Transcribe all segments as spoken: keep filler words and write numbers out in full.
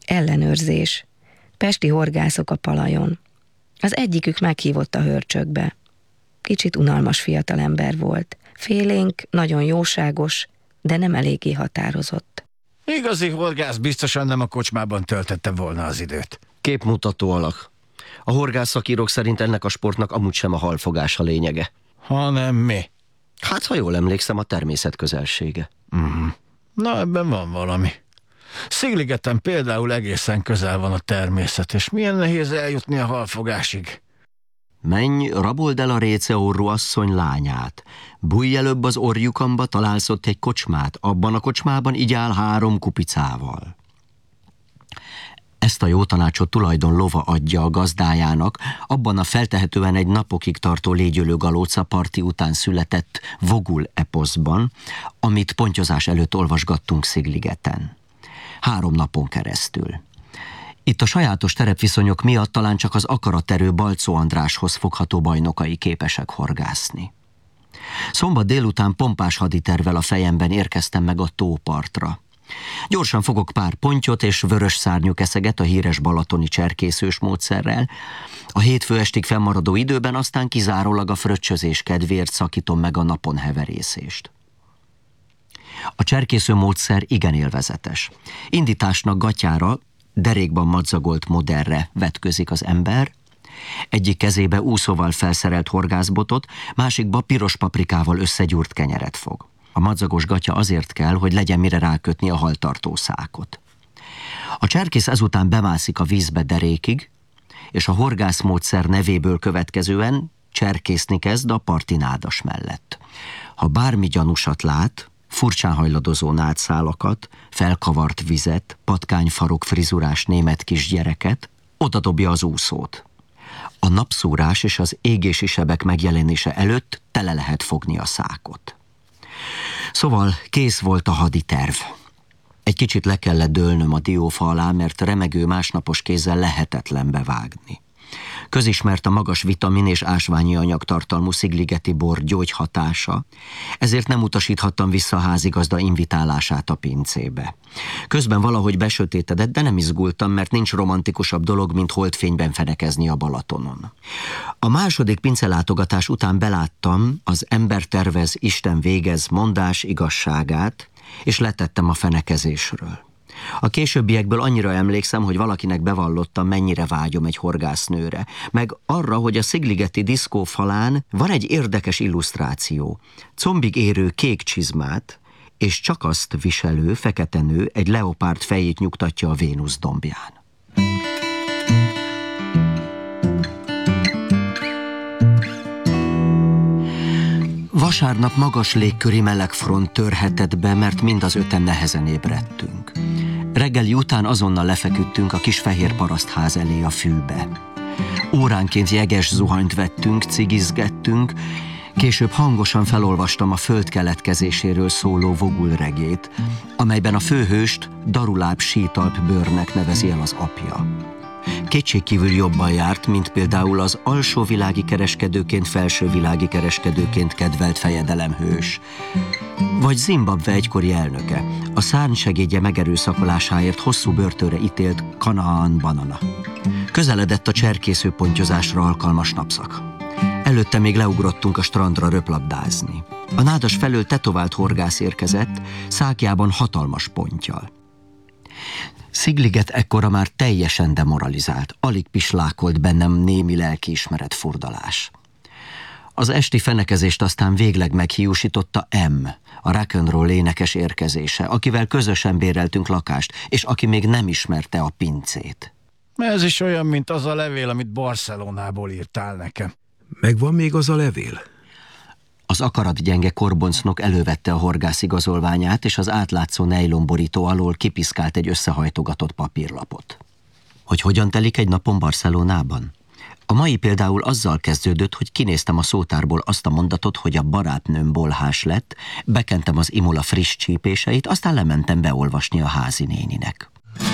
Ellenőrzés. Pesti horgászok a Palajon. Az egyikük meghívott a hörcsökbe. Kicsit unalmas fiatalember volt. Félénk, nagyon jóságos, de nem eléggé határozott. Igazi horgász biztosan nem a kocsmában töltette volna az időt. Képmutató alak. A horgászszakírók szerint ennek a sportnak amúgy sem a halfogás a lényege. Hanem mi? Hát, ha jól emlékszem, a természet közelsége. Uh-huh. Na, ebben van valami. Szigligeten például egészen közel van a természet, és milyen nehéz eljutni a halfogásig. Menj, rabold el a réceorrú asszony lányát. Bújj előbb az orjukamba, találsz ott egy kocsmát, abban a kocsmában igyál három kupicával. Ezt a jó tanácsot tulajdon lova adja a gazdájának, abban a feltehetően egy napokig tartó légyölő galóca parti után született Vogul eposzban, amit pontyozás előtt olvasgattunk Szigligeten. Három napon keresztül. Itt a sajátos terepviszonyok miatt talán csak az akaraterő Balczó Andráshoz fogható bajnokai képesek horgászni. Szombat délután pompás haditervvel a fejemben érkeztem meg a tópartra. Gyorsan fogok pár pontyot és vörös szárnyú keszeget a híres balatoni cserkészős módszerrel. A hétfő estig fennmaradó időben aztán kizárólag a fröccsözés kedvéért szakítom meg a napon heverészést. A cserkésző módszer igen élvezetes. Indításnak gatyára, derékban madzagolt modellre vetközik az ember, egyik kezébe úszóval felszerelt horgászbotot, másikba piros paprikával összegyúrt kenyeret fog. A madzagos gatya azért kell, hogy legyen mire rákötni a haltartó szákot. A cserkész ezután bemászik a vízbe derékig, és a horgászmódszer nevéből következően cserkészni kezd a parti nádas mellett. Ha bármi gyanúsat lát, furcsán hajladozó nádszálakat, felkavart vizet, patkányfarok frizurás német kisgyereket, odadobja az úszót. A napszúrás és az égési sebek megjelenése előtt tele lehet fogni a szákot. Szóval kész volt a haditerv. Egy kicsit le kellett dőlnöm a diófa alá, mert remegő másnapos kézzel lehetetlen bevágni. Közismert a magas vitamin és ásványi anyagtartalmú szigligeti bor gyógyhatása, ezért nem utasíthattam vissza a házigazda invitálását a pincébe. Közben valahogy besötétedett, de nem izgultam, mert nincs romantikusabb dolog, mint holdfényben fenekezni a Balatonon. A második pincelátogatás után beláttam az ember tervez, Isten végez mondás igazságát, és letettem a fenekezésről. A későbbiekből annyira emlékszem, hogy valakinek bevallottam, mennyire vágyom egy horgásznőre, meg arra, hogy a szigligeti diszkó falán van egy érdekes illusztráció. Combig érő kék csizmát, és csak azt viselő fekete nő egy leopárd fejét nyugtatja a Vénusz dombján. Vasárnap magas légköri melegfront törhetett be, mert mind az öten nehezen ébredtünk. Reggeli után azonnal lefeküdtünk a kis fehér parasztház elé a fűbe. Óránként jeges zuhanyt vettünk, cigizgettünk, később hangosan felolvastam a föld keletkezéséről szóló Vogul regét, amelyben a főhőst Daruláb sítalp bőrnek nevezi el az apja. Kétségkívül jobban járt, mint például az alsóvilági kereskedőként, felsővilági kereskedőként kedvelt fejedelemhős. Vagy Zimbabwe egykori elnöke, a szárnysegédje megerőszakolásáért hosszú börtönre ítélt Kanaan Banana. Közeledett a cserkésző pontyozásra alkalmas napszak. Előtte még leugrottunk a strandra röplabdázni. A nádas felől tetovált horgász érkezett, szákjában hatalmas ponttyal. Szigliget ekkora már teljesen demoralizált, alig pislákolt bennem némi lelkiismeret furdalás. Az esti fenekezést aztán végleg meghiúsította M, a rock'n'roll énekes érkezése, akivel közösen béreltünk lakást, és aki még nem ismerte a pincét. Ez is olyan, mint az a levél, amit Barcelonából írtál nekem. Megvan még az a levél? Az akaratgyenge korboncnok elővette a horgász igazolványát, és az átlátszó nejlonborító alól kipiszkált egy összehajtogatott papírlapot. Hogy hogyan telik egy napon Barcelonában? A mai például azzal kezdődött, hogy kinéztem a szótárból azt a mondatot, hogy a barátnőm bolhás lett, bekentem az Imola friss csípéseit, aztán lementem beolvasni a házi néninek.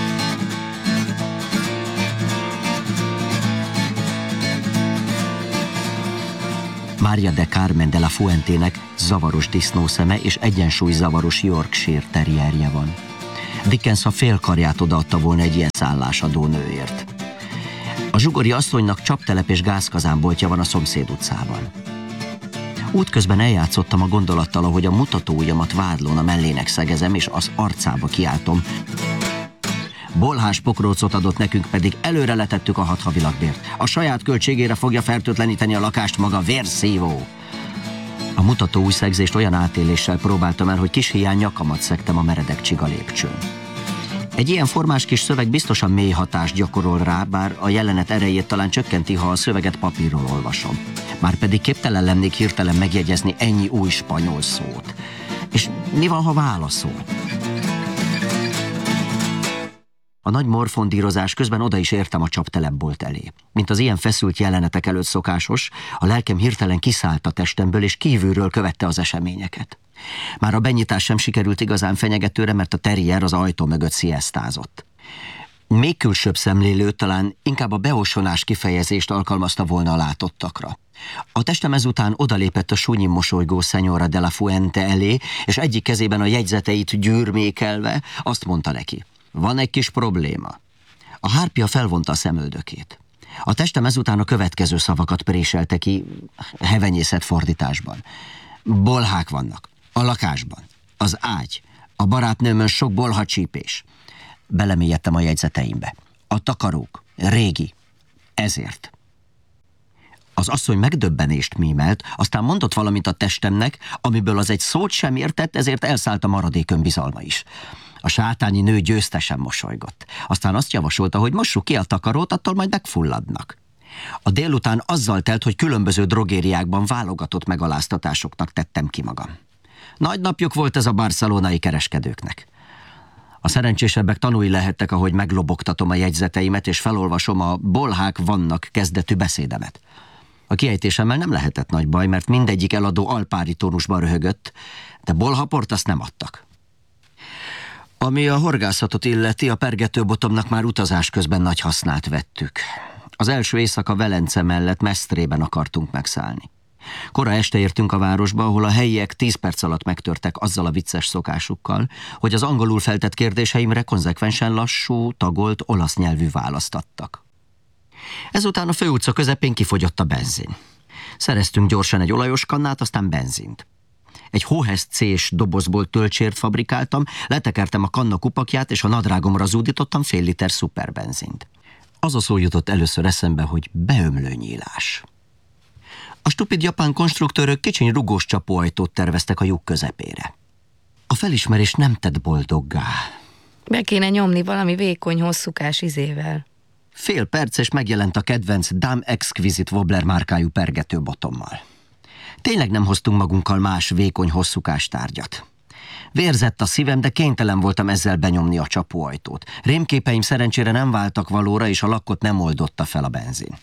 Maria de Carmen de la Fuentének zavaros disznószeme és egyensúlyzavaros Yorkshire terrierje van. Dickens a fél karját odaadta volna egy ilyen szállásadó nőért. A zsugori asszonynak csaptelep és gázkazánboltja van a szomszéd utcában. Útközben eljátszottam a gondolattal, ahogy a mutatóujjamat vádlón a mellének szegezem, és az arcába kiáltom. Bolhás pokrócot adott nekünk, pedig előre letettük a hat havi lakbért. A saját költségére fogja fertőtleníteni a lakást maga, vérszívó. A mutatóujj szegzést olyan átéléssel próbáltam el, hogy kis hiány nyakamat szegtem a meredek csiga lépcsőn. Egy ilyen formás kis szöveg biztosan mély hatást gyakorol rá, bár a jelenet erejét talán csökkenti, ha a szöveget papírról olvasom. Márpedig képtelen lennék hirtelen megjegyezni ennyi új spanyol szót. És mi van, ha válaszol? A nagy morfondírozás közben oda is értem a csaptelepbolt elé. Mint az ilyen feszült jelenetek előtt szokásos, a lelkem hirtelen kiszállt a testemből, és kívülről követte az eseményeket. Már a benyitás sem sikerült igazán fenyegetőre, mert a terrier az ajtó mögött sziasztázott. Még külsőbb szemlélő talán inkább a beosonás kifejezést alkalmazta volna a látottakra. A testem ezután odalépett a súnyi mosolygó Señora de la Fuente elé, és egyik kezében a jegyzeteit gyűrmékelve azt mondta neki: van egy kis probléma. A hárpia felvonta a szemöldökét. A testem ezután a következő szavakat préselte ki hevenyészet fordításban. Bolhák vannak. A lakásban. Az ágy. A barátnőmön sok bolhacsípés. Belemélyedtem a jegyzeteimbe. A takarók. Régi. Ezért. Az asszony megdöbbenést mímelt, aztán mondott valamit a testemnek, amiből az egy szót sem értett, ezért elszállt a maradék önbizalma is. A sátányi nő győztesen mosolygott. Aztán azt javasolta, hogy mossuk ki a takarót, attól majd megfulladnak. A délután azzal telt, hogy különböző drogériákban válogatott megaláztatásoknak tettem ki magam. Nagy napjuk volt ez a barcelonai kereskedőknek. A szerencsésebbek tanúi lehettek, ahogy meglobogtatom a jegyzeteimet, és felolvasom a bolhák vannak kezdetű beszédemet. A kiejtésemmel nem lehetett nagy baj, mert mindegyik eladó alpári tónusban röhögött, de bolhaport azt nem adtak. Ami a horgászatot illeti, a pergetőbotomnak már utazás közben nagy hasznát vettük. Az első éjszaka Velence mellett Mestrében akartunk megszállni. Kora este értünk a városba, ahol a helyiek tíz perc alatt megtörtek azzal a vicces szokásukkal, hogy az angolul feltett kérdéseimre konzekvensen lassú, tagolt, olasz nyelvű választ adtak. Ezután a főutca közepén kifogyott a benzin. Szereztünk gyorsan egy olajos kannát, aztán benzint. Egy hóhez cés dobozból töltsért fabrikáltam, letekertem a kanna kupakját, és a nadrágomra zúdítottam fél liter szuperbenzint. Az a szó jutott először eszembe, hogy beömlőnyílás. A stupid japán konstruktőrök kicsiny rugós csapóajtót terveztek a lyuk közepére. A felismerés nem tett boldoggá. Be kéne nyomni valami vékony, hosszúkás izével. Fél perc, és megjelent a kedvenc Dame Exquisite Wobbler márkájú pergetőbotommal. Tényleg nem hoztunk magunkkal más vékony, hosszúkás tárgyat. Vérzett a szívem, de kénytelen voltam ezzel benyomni a csapóajtót. Rémképeim szerencsére nem váltak valóra, és a lakkot nem oldotta fel a benzin.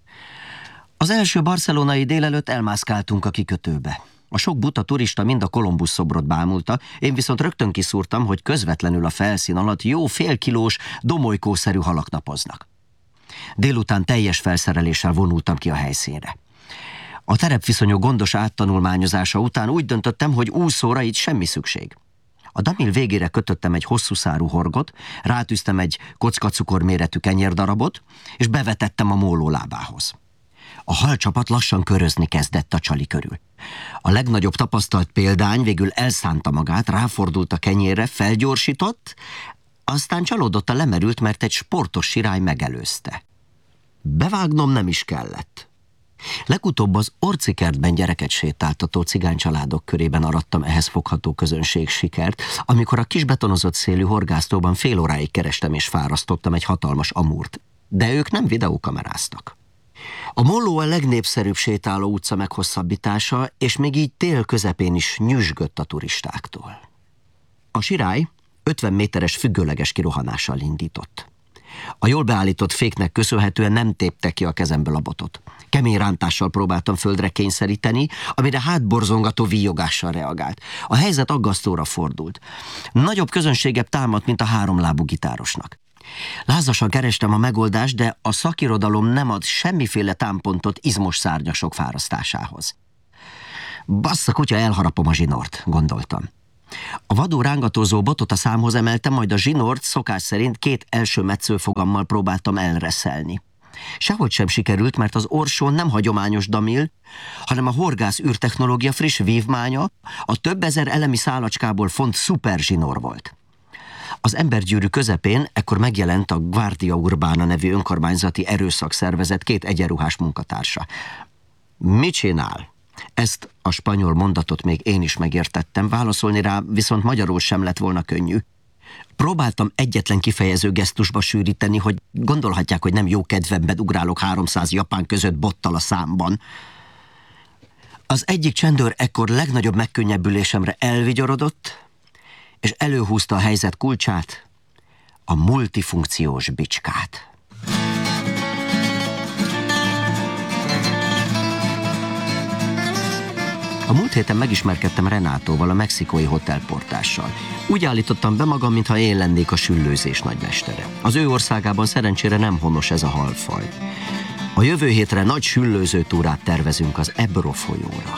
Az első barcelonai délelőtt elmászkáltunk a kikötőbe. A sok buta turista mind a Kolumbusz szobrot bámulta, én viszont rögtön kiszúrtam, hogy közvetlenül a felszín alatt jó félkilós, domolykószerű halak napoznak. Délután teljes felszereléssel vonultam ki a helyszínre. A terepviszonyok gondos áttanulmányozása után úgy döntöttem, hogy úszóra itt semmi szükség. A damil végére kötöttem egy hosszú szárú horgot, rátűztem egy kockacukor méretű kenyérdarabot, és bevetettem a móló lábához. A halcsapat lassan körözni kezdett a csali körül. A legnagyobb tapasztalt példány végül elszánta magát, ráfordult a kenyérre, felgyorsított, aztán csalódottan lemerült, mert egy sportos sirály megelőzte. Bevágnom nem is kellett. Legutóbb az Orcikertben gyereket sétáltató cigánycsaládok körében arattam ehhez fogható közönség sikert, amikor a kis betonozott szélű horgásztóban fél óráig kerestem és fárasztottam egy hatalmas amúrt, de ők nem videókameráztak. A Molló a legnépszerűbb sétáló utca meghosszabbítása, és még így tél közepén is nyüzsgött a turistáktól. A sirály ötven méteres függőleges kirohanással indított. A jól beállított féknek köszönhetően nem tépte ki a kezemből a botot. Kemény rántással próbáltam földre kényszeríteni, amire hátborzongató víjogással reagált. A helyzet aggasztóra fordult. Nagyobb közönségebb támadt, mint a háromlábú gitárosnak. Lázasan kerestem a megoldást, de a szakirodalom nem ad semmiféle támpontot izmos szárnyasok fárasztásához. Bassza kutya, elharapom a zsinort, gondoltam. A vadó rángatózó botot a számhoz emeltem, majd a zsinort szokás szerint két első metszőfogammal próbáltam elreszelni. Sehogy sem sikerült, mert az orsón nem hagyományos damil, hanem a horgász űrtechnológia friss vívmánya, a több ezer elemi szálacskából font szuperzsinór volt. Az embergyűrű közepén ekkor megjelent a Guardia Urbana nevű önkormányzati erőszakszervezet két egyenruhás munkatársa. Mit csinál? Ezt a spanyol mondatot még én is megértettem, válaszolni rá viszont magyarul sem lett volna könnyű. Próbáltam egyetlen kifejező gesztusba sűríteni, hogy gondolhatják, hogy nem jó kedvemben ugrálok háromszáz japán között bottal a számban. Az egyik csendőr ekkor legnagyobb megkönnyebbülésemre elvigyorodott, és előhúzta a helyzet kulcsát, a multifunkciós bicskát. A múlt héten megismerkedtem Renátóval, a mexikói hotelportással. Úgy állítottam be magam, mintha én lennék a süllőzés nagymestere. Az ő országában szerencsére nem honos ez a halfaj. A jövő hétre nagy süllőző túrát tervezünk az Ebro folyóra.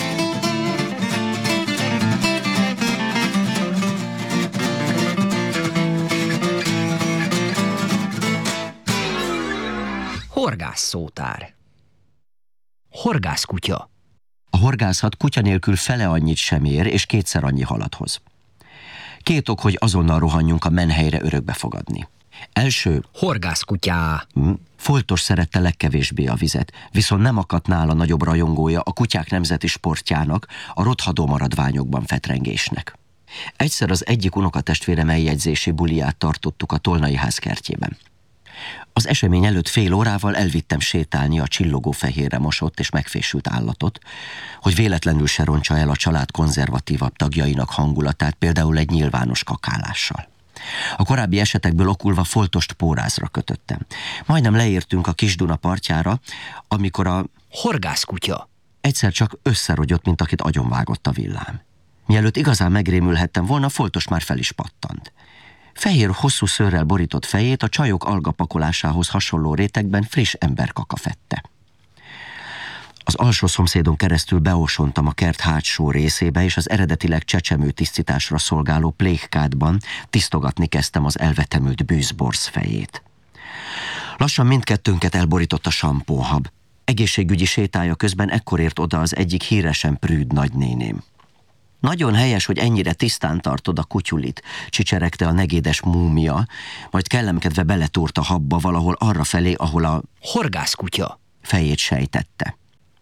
Horgászszótár. Horgászkutya. A horgászat kutya nélkül fele annyit sem ér, és kétszer annyi halat hoz. Két ok, hogy azonnal rohanjunk a menhelyre örökbe fogadni. Első, horgászkutyá. Hm, Foltos szerette legkevésbé a vizet, viszont nem akadt nála nagyobb rajongója a kutyák nemzeti sportjának, a rothadó maradványokban fetrengésnek. Egyszer az egyik unokatestvérem eljegyzési buliját tartottuk a Tolnai ház kertjében. Az esemény előtt fél órával elvittem sétálni a csillogó fehérre mosott és megfésült állatot, hogy véletlenül se rontsa el a család konzervatívabb tagjainak hangulatát, például egy nyilvános kakálással. A korábbi esetekből okulva foltost pórázra kötöttem. Majdnem leértünk a Kis-Duna partjára, amikor a horgászkutya egyszer csak összerogyott, mint akit agyonvágott a villám. Mielőtt igazán megrémülhettem volna, foltos már fel is pattant. Fehér, hosszú szőrrel borított fejét a csajok algapakolásához hasonló rétegben friss emberkaka fette. Az alsó szomszédon keresztül beosontam a kert hátsó részébe, és az eredetileg csecsemő tisztításra szolgáló plékkádban tisztogatni kezdtem az elvetemült bűzborz fejét. Lassan mindkettőnket elborított a sampóhab. Egészségügyi sétája közben ekkor ért oda az egyik híresen prűd nagynéném. Nagyon helyes, hogy ennyire tisztán tartod a kutyulit, csicseregte a negédes múmia, majd kellemkedve beletúrt a habba valahol arrafelé, ahol a horgászkutya fejét sejtette.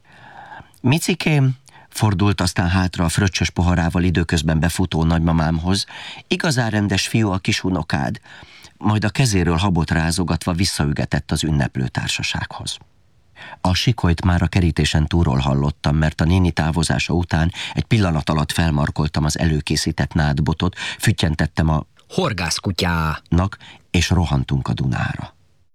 Micikém, fordult aztán hátra a fröccsös poharával időközben befutó nagymamámhoz, igazán rendes fiú a kis unokád, majd a kezéről habot rázogatva visszaügetett az ünneplő társasághoz. A sikolyt már a kerítésen túlról hallottam, mert a néni távozása után egy pillanat alatt felmarkoltam az előkészített nádbotot, füttyentettem a horgászkutyának, és rohantunk a Dunára.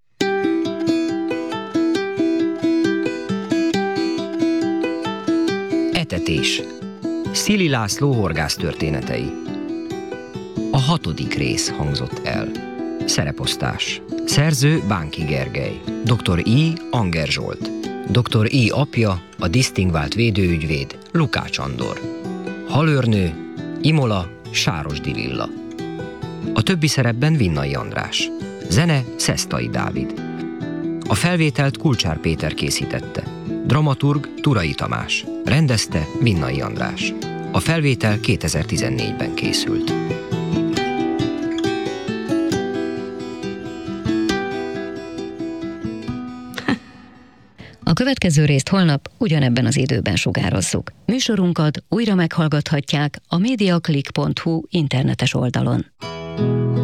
Etetés. Szili László horgász történetei. A hatodik rész hangzott el. Szereposztás. Szerző Bánki Gergely. doktor I. Anger Zsolt. doktor I. apja, a disztingvált védőügyvéd Lukács Andor. Halőrnő Imola Sárosdi Lilla. A többi szerepben Vinnai András. Zene Szesztai Dávid. A felvételt Kulcsár Péter készítette. Dramaturg Turai Tamás. Rendezte Vinnai András. A felvétel kétezer-tizennégyben készült. A következő részt holnap ugyanebben az időben sugározzuk. Műsorunkat újra meghallgathatják a mediaclick pont hu internetes oldalon.